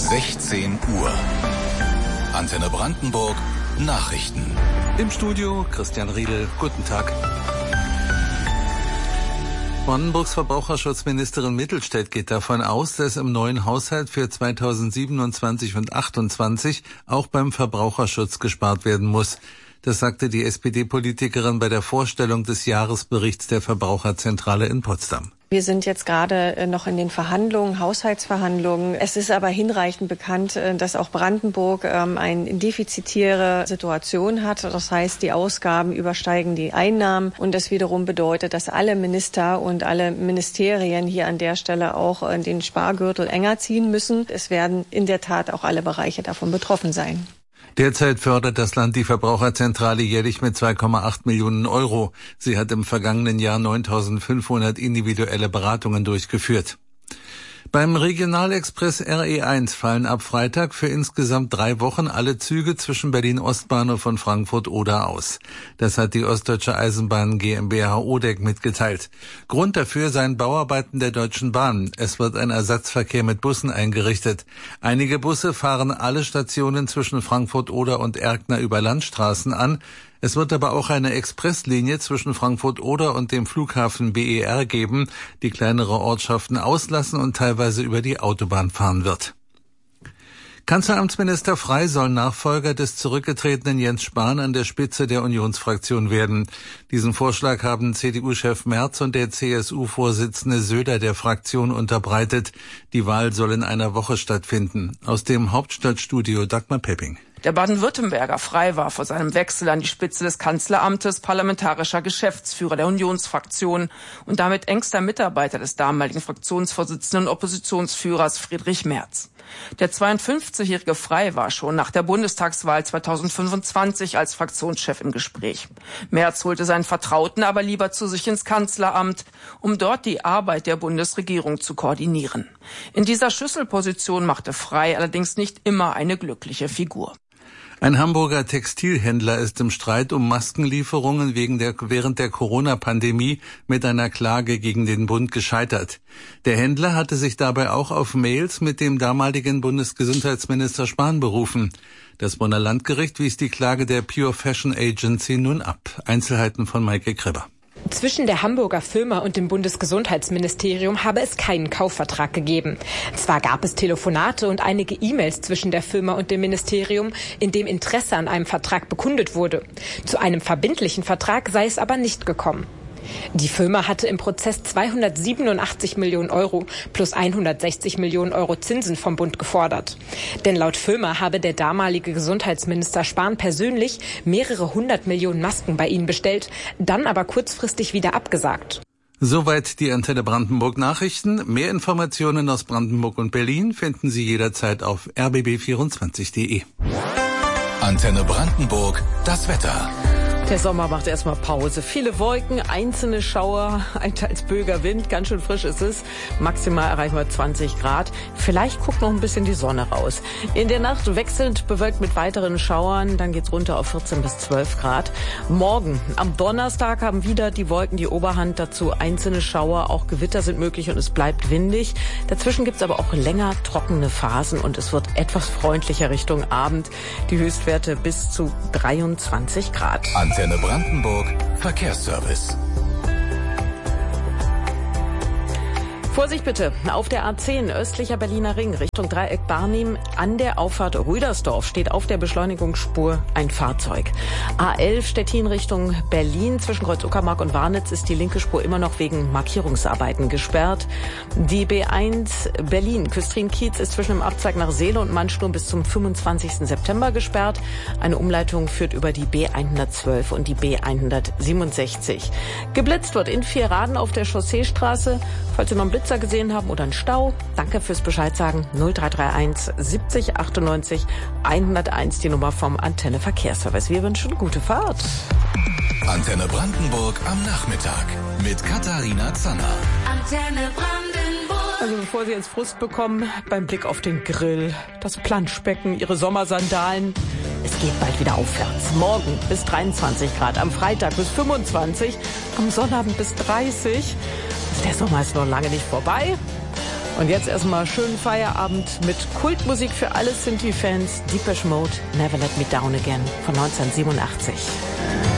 16 Uhr. Antenne Brandenburg, Nachrichten. Im Studio Christian Riedel. Guten Tag. Brandenburgs Verbraucherschutzministerin Mittelstädt geht davon aus, dass im neuen Haushalt für 2027 und 2028 auch beim Verbraucherschutz gespart werden muss. Das sagte die SPD-Politikerin bei der Vorstellung des Jahresberichts der Verbraucherzentrale in Potsdam. Wir sind jetzt gerade noch in den Verhandlungen, Haushaltsverhandlungen. Es ist aber hinreichend bekannt, dass auch Brandenburg eine defizitäre Situation hat. Das heißt, die Ausgaben übersteigen die Einnahmen. Und das wiederum bedeutet, dass alle Minister und alle Ministerien hier an der Stelle auch den Spargürtel enger ziehen müssen. Es werden in der Tat auch alle Bereiche davon betroffen sein. Derzeit fördert das Land die Verbraucherzentrale jährlich mit 2,8 Millionen Euro. Sie hat im vergangenen Jahr 9.500 individuelle Beratungen durchgeführt. Beim Regionalexpress RE1 fallen ab Freitag für insgesamt 3 Wochen alle Züge zwischen Berlin-Ostbahnhof und Frankfurt-Oder aus. Das hat die Ostdeutsche Eisenbahn GmbH Odeck mitgeteilt. Grund dafür seien Bauarbeiten der Deutschen Bahn. Es wird ein Ersatzverkehr mit Bussen eingerichtet. Einige Busse fahren alle Stationen zwischen Frankfurt-Oder und Erkner über Landstraßen an. Es wird aber auch eine Expresslinie zwischen Frankfurt-Oder und dem Flughafen BER geben, die kleinere Ortschaften auslassen und teilweise über die Autobahn fahren wird. Kanzleramtsminister Frey soll Nachfolger des zurückgetretenen Jens Spahn an der Spitze der Unionsfraktion werden. Diesen Vorschlag haben CDU-Chef Merz und der CSU-Vorsitzende Söder der Fraktion unterbreitet. Die Wahl soll in einer Woche stattfinden. Aus dem Hauptstadtstudio Dagmar Pepping. Der Baden-Württemberger Frey war vor seinem Wechsel an die Spitze des Kanzleramtes parlamentarischer Geschäftsführer der Unionsfraktion und damit engster Mitarbeiter des damaligen Fraktionsvorsitzenden und Oppositionsführers Friedrich Merz. Der 52-jährige Frey war schon nach der Bundestagswahl 2025 als Fraktionschef im Gespräch. Merz holte seinen Vertrauten aber lieber zu sich ins Kanzleramt, um dort die Arbeit der Bundesregierung zu koordinieren. In dieser Schlüsselposition machte Frey allerdings nicht immer eine glückliche Figur. Ein Hamburger Textilhändler ist im Streit um Maskenlieferungen während der Corona-Pandemie mit einer Klage gegen den Bund gescheitert. Der Händler hatte sich dabei auch auf Mails mit dem damaligen Bundesgesundheitsminister Spahn berufen. Das Bonner Landgericht wies die Klage der Pure Fashion Agency nun ab. Einzelheiten von Maike Kreber. Zwischen der Hamburger Firma und dem Bundesgesundheitsministerium habe es keinen Kaufvertrag gegeben. Zwar gab es Telefonate und einige E-Mails zwischen der Firma und dem Ministerium, in dem Interesse an einem Vertrag bekundet wurde. Zu einem verbindlichen Vertrag sei es aber nicht gekommen. Die Firma hatte im Prozess 287 Millionen Euro plus 160 Millionen Euro Zinsen vom Bund gefordert. Denn laut Firma habe der damalige Gesundheitsminister Spahn persönlich mehrere 100 Millionen Masken bei ihnen bestellt, dann aber kurzfristig wieder abgesagt. Soweit die Antenne Brandenburg Nachrichten. Mehr Informationen aus Brandenburg und Berlin finden Sie jederzeit auf rbb24.de. Antenne Brandenburg, das Wetter. Der Sommer macht erstmal Pause. Viele Wolken, einzelne Schauer, ein teils böiger Wind, ganz schön frisch ist es. Maximal erreichen wir 20 Grad. Vielleicht guckt noch ein bisschen die Sonne raus. In der Nacht wechselnd bewölkt mit weiteren Schauern, dann geht's runter auf 14 bis 12 Grad. Morgen, am Donnerstag, haben wieder die Wolken die Oberhand, dazu einzelne Schauer, auch Gewitter sind möglich und es bleibt windig. Dazwischen gibt's aber auch länger trockene Phasen und es wird etwas freundlicher Richtung Abend. Die Höchstwerte bis zu 23 Grad. Antenne Brandenburg, Verkehrsservice. Vorsicht bitte, auf der A10 östlicher Berliner Ring Richtung Dreieck Barnim an der Auffahrt Rüdersdorf steht auf der Beschleunigungsspur ein Fahrzeug. A11 Stettin Richtung Berlin zwischen Kreuz Uckermark und Warnitz ist die linke Spur immer noch wegen Markierungsarbeiten gesperrt. Die B1 Berlin Küstrin-Kiez ist zwischen dem Abzweig nach Seele und Mannsturm bis zum 25. September gesperrt. Eine Umleitung führt über die B112 und die B167. Geblitzt wird in Vierraden auf der Chausseestraße. Falls Sie noch einen Blitzer gesehen haben oder einen Stau, danke fürs Bescheid sagen. 0331 70 98 101, die Nummer vom Antenne Verkehrsservice. Wir wünschen gute Fahrt. Antenne Brandenburg am Nachmittag mit Katharina Zanner. Antenne Brandenburg. Also bevor Sie jetzt Frust bekommen, beim Blick auf den Grill, das Planschbecken, Ihre Sommersandalen. Es geht bald wieder aufwärts. Morgen bis 23 Grad, am Freitag bis 25, am Sonnabend bis 30. Der Sommer ist noch lange nicht vorbei. Und jetzt erstmal schönen Feierabend mit Kultmusik für alle Sinti-Fans. Depeche Mode, Never Let Me Down Again von 1987.